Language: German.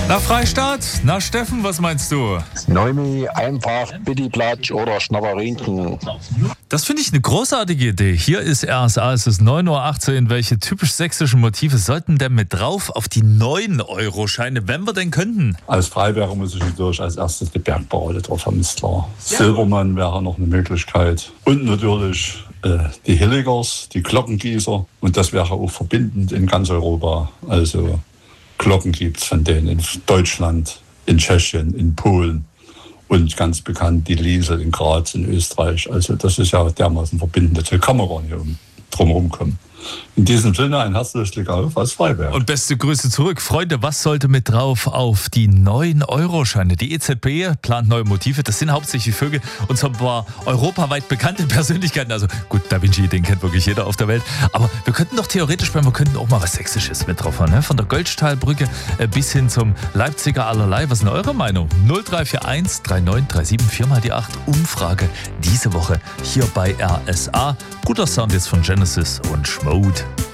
Na Freistaat, na Steffen, was meinst du? Neumi, einfach Bittiplatsch oder Schnapperinken. Das finde ich eine großartige Idee. Hier ist RSA, es ist 9.18 Uhr. Welche typisch sächsischen Motive sollten denn mit drauf auf die 9-Euro-Scheine, wenn wir denn könnten? Als Freiberger muss ich natürlich als erstes die Bergbauer drauf haben, ist klar. Silbermann wäre noch eine Möglichkeit. Und natürlich die Hilligers, die Glockengießer. Und das wäre auch verbindend in ganz Europa. Also Glocken gibt es von denen in Deutschland, in Tschechien, in Polen und ganz bekannt die Liesel in Graz in Österreich. Also das ist ja dermaßen verbindend. Da kann man gar nicht drumherum kommen. In diesem Sinne ein herzliches Glück auf aus Freiberg. Und beste Grüße zurück. Freunde, was sollte mit drauf auf die 9-Euro-Scheine? Die EZB plant neue Motive. Das sind hauptsächlich Vögel und so ein paar europaweit bekannte Persönlichkeiten. Also gut, Da Vinci, den kennt wirklich jeder auf der Welt. Aber wir könnten doch theoretisch, wir könnten auch mal was Sächsisches mit drauf haben. Ne? Von der Goldstahlbrücke bis hin zum Leipziger Allerlei. Was ist denn eure Meinung? 0341 3937 4 mal die 8. Umfrage diese Woche hier bei RSA. Guter Sound jetzt von Genesis und Schmode.